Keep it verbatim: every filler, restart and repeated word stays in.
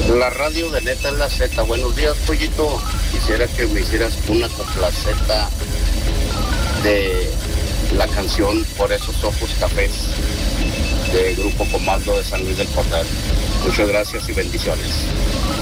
La radio de Neta es la Z. Buenos días, Pollito. Quisiera que me hicieras una complaceta de la canción Por esos ojos cafés de Grupo Comando de San Luis del Poder. Muchas gracias y bendiciones.